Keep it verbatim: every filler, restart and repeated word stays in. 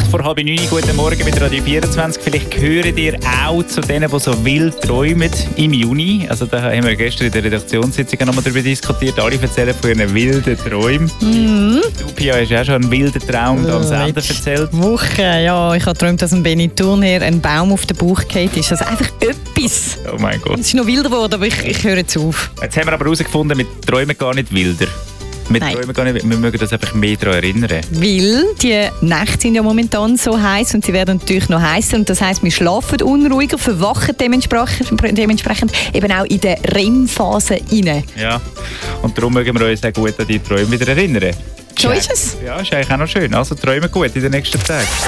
vor halb neun. Guten Morgen mit Radio vierundzwanzig. Vielleicht gehören ihr auch zu denen, die so wild träumen im Juni. Also da haben wir gestern in der Redaktionssitzung nochmal darüber diskutiert. Alle erzählen von ihren wilden Träumen. Mhm. Du, Pia, hast ja auch schon einen wilden Traum da am Sender erzählt. Woche, ja. Ich habe geträumt, dass ein Benny Turner ein Baum auf den Bauch gefallen ist. Also einfach etwas. Oh mein Gott. Es ist noch wilder geworden, aber ich, ich höre jetzt auf. Jetzt haben wir aber herausgefunden, wir träumen gar nicht wilder. Wir Nein. träumen gar nicht, wir mögen uns einfach mehr daran erinnern. Weil die Nächte sind ja momentan so heiß und sie werden natürlich noch heißer. Und das heisst, wir schlafen unruhiger, verwachen dementsprechend, dementsprechend eben auch in der R E M-Phase rein. Ja, und darum mögen wir uns auch gut an die Träume wieder erinnern. So ist es. Ja, ist eigentlich auch noch schön. Also träumen gut in den nächsten Tagen.